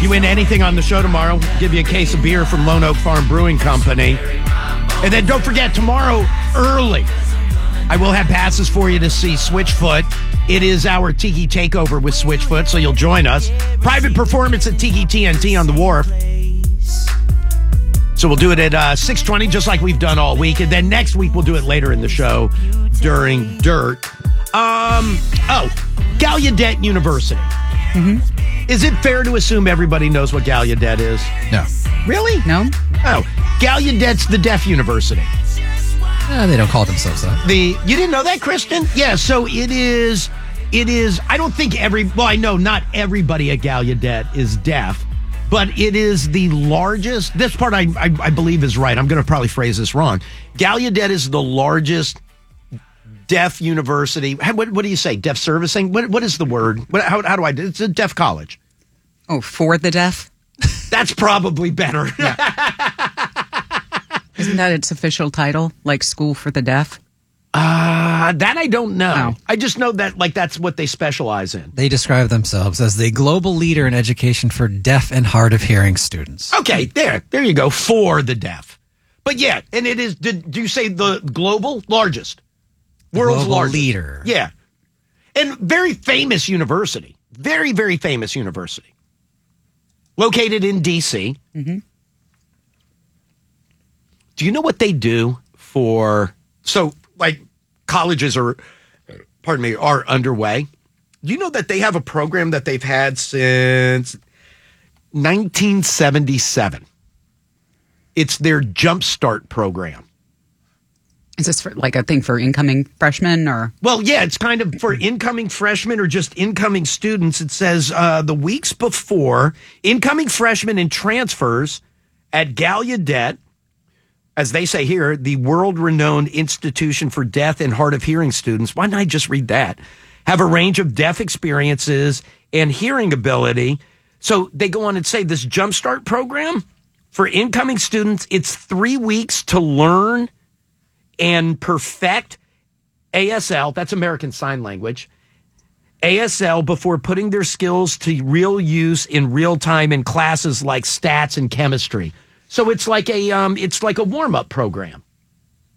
You win anything on the show tomorrow, give you a case of beer from Lone Oak Farm Brewing Company. And then don't forget, tomorrow early, I will have passes for you to see Switchfoot. It is our Tiki Takeover with Switchfoot, so you'll join us. Private performance at Tiki TNT on the Wharf. So we'll do it at 6:20, just like we've done all week. And then next week, we'll do it later in the show during Dirt. Gallaudet University. Mm-hmm. Is it fair to assume everybody knows what Gallaudet is? No. Really? No. Oh, Gallaudet's the deaf university. They don't call themselves that. You didn't know that, Kristen? Yeah, so it is, I don't think I know not everybody at Gallaudet is deaf, but it is the largest, this part I believe is right. I'm going to probably phrase this wrong. Gallaudet is the largest deaf university. What do you say? Deaf servicing? What is the word? How do I do it? It's a deaf college. Oh, for the deaf? That's probably better. Yeah. Isn't that its official title? Like School for the Deaf? That I don't know. Oh. I just know that that's what they specialize in. They describe themselves as the global leader in education for deaf and hard of hearing students. Okay, there you go. For the deaf. But yeah, and it is, do you say the global largest? World's global largest leader. Yeah. And very famous university. Very, very famous university. Located in D.C. Mm-hmm. Do you know what they do colleges are underway? Do you know that they have a program that they've had since 1977? It's their Jumpstart program. Is this for, like a thing for incoming freshmen or? Well, yeah, it's kind of for incoming freshmen or just incoming students. It says the weeks before, incoming freshmen and transfers at Gallaudet, as they say here, the world-renowned institution for deaf and hard of hearing students. Why didn't I just read that? Have a range of deaf experiences and hearing ability. So they go on and say this Jumpstart program for incoming students, it's 3 weeks to learn and perfect ASL, that's American Sign Language, ASL before putting their skills to real use in real time in classes like stats and chemistry. So it's like a warm-up program.